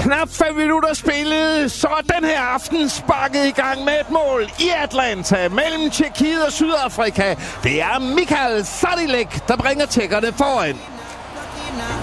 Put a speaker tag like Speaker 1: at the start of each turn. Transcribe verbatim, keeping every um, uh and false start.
Speaker 1: knap fem minutter spillet, så er den her aften sparket i gang med et mål i Atlanta mellem Tjekkiet og Sydafrika. Det er Michael Sadilek, der bringer tjekkerne foran.